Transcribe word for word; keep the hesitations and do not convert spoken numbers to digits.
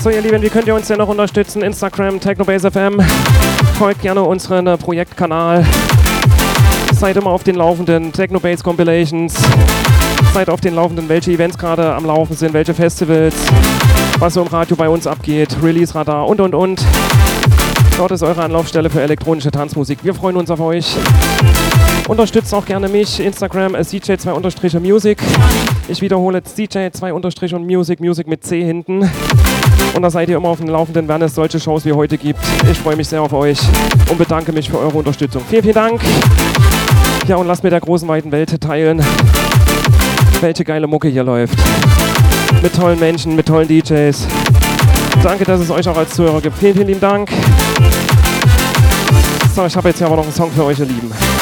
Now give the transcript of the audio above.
So ihr Lieben, wie könnt ihr uns denn noch unterstützen? Instagram, Technobase F M. Folgt gerne unseren äh, Projektkanal. Seid immer auf den laufenden Technobase Compilations. Seid auf den laufenden, welche Events gerade am Laufen sind, welche Festivals, was so im Radio bei uns abgeht, Release-Radar und und und. Dort ist eure Anlaufstelle für elektronische Tanzmusik. Wir freuen uns auf euch. Unterstützt auch gerne mich, Instagram als D J zwei Music. Ich wiederhole D J zwei Music, Music mit C hinten. Und da seid ihr immer auf dem Laufenden, wenn es solche Shows wie heute gibt. Ich freue mich sehr auf euch und bedanke mich für eure Unterstützung. Vielen, vielen Dank. Ja, und lasst mir der großen, weiten Welt teilen, welche geile Mucke hier läuft. Mit tollen Menschen, mit tollen D Js. Danke, dass es euch auch als Zuhörer gibt. Vielen, vielen lieben Dank. So, ich habe jetzt hier aber noch einen Song für euch, ihr Lieben.